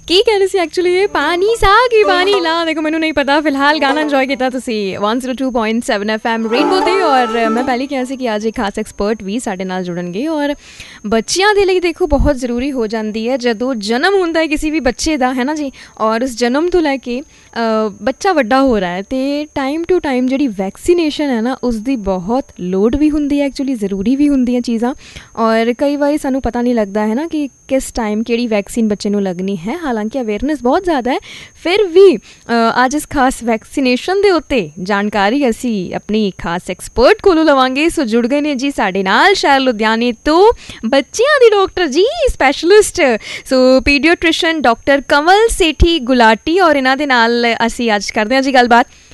ਕੀ ਕਹਿ ਰਹੇ ਸੀ ਐਕਚੁਅਲੀ ਇਹ ਪਾਣੀ ਸਾਹ ਕੀ ਪਾਣੀ ਲਾ ਦੇਖੋ ਮੈਨੂੰ ਨਹੀਂ ਪਤਾ। ਫਿਲਹਾਲ ਗਾਣਾ ਇੰਜੋਏ ਕੀਤਾ ਤੁਸੀਂ 102.7 FM ਰੇਨਬੋ 'ਤੇ। ਔਰ ਮੈਂ ਪਹਿਲੇ ਕਿਹਾ ਸੀ ਕਿ ਅੱਜ ਇੱਕ ਖਾਸ ਐਕਸਪਰਟ ਵੀ ਸਾਡੇ ਨਾਲ ਜੁੜਨਗੇ। ਔਰ ਬੱਚਿਆਂ ਦੇ ਲਈ ਦੇਖੋ ਬਹੁਤ ਜ਼ਰੂਰੀ ਹੋ ਜਾਂਦੀ ਹੈ ਜਦੋਂ ਜਨਮ ਹੁੰਦਾ ਹੈ ਕਿਸੇ ਵੀ ਬੱਚੇ ਦਾ, ਹੈ ਨਾ ਜੀ। ਔਰ ਉਸ ਜਨਮ ਤੋਂ ਲੈ ਕੇ ਬੱਚਾ ਵੱਡਾ ਹੋ ਰਿਹਾ ਹੈ ਅਤੇ ਟਾਈਮ ਟੂ ਟਾਈਮ ਜਿਹੜੀ ਵੈਕਸੀਨੇਸ਼ਨ ਹੈ ਨਾ ਉਸਦੀ ਬਹੁਤ ਲੋੜ ਵੀ ਹੁੰਦੀ ਹੈ, ਐਕਚੁਅਲੀ ਜ਼ਰੂਰੀ ਵੀ ਹੁੰਦੀਆਂ ਚੀਜ਼ਾਂ। ਔਰ ਕਈ ਵਾਰੀ ਸਾਨੂੰ ਪਤਾ ਨਹੀਂ ਲੱਗਦਾ ਹੈ ਨਾ ਕਿ ਕਿਸ ਟਾਈਮ ਕਿਹੜੀ ਵੈਕਸੀਨ ਬੱਚੇ ਨੂੰ ਲੱਗਣੀ ਹੈ। ਹਾਲਾਂਕਿ ਅਵੇਅਰਨੈਸ ਬਹੁਤ ਜ਼ਿਆਦਾ ਹੈ, ਫਿਰ ਵੀ ਅੱਜ ਇਸ ਖਾਸ ਵੈਕਸੀਨੇਸ਼ਨ ਦੇ ਉੱਤੇ ਜਾਣਕਾਰੀ ਅਸੀਂ ਆਪਣੀ ਖਾਸ ਐਕਸਪਰਟ ਕੋਲੋਂ ਲਵਾਂਗੇ। ਸੋ ਜੁੜ ਗਏ ਨੇ ਜੀ ਸਾਡੇ ਨਾਲ ਸ਼ਹਿਰ ਲੁਧਿਆਣੇ ਤੋਂ ਬੱਚਿਆਂ ਦੀ ਡਾਕਟਰ ਜੀ, ਸਪੈਸ਼ਲਿਸਟ ਸੋ ਪੀਡੀਆਟ੍ਰੀਸ਼ਨ ਡਾਕਟਰ ਕੰਵਲ ਸੇਠੀ ਗੁਲਾਟੀ। ਔਰ ਇਹਨਾਂ ਦੇ ਨਾਲ ਅਸੀਂ ਅੱਜ ਕਰਦੇ ਹਾਂ ਜੀ ਗੱਲਬਾਤ।